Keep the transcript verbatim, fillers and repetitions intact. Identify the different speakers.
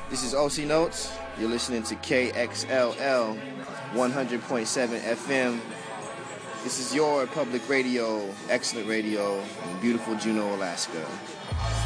Speaker 1: This is O C Notes. You're listening to K X L L one hundred point seven F M. This is your public radio, excellent radio in beautiful Juneau, Alaska.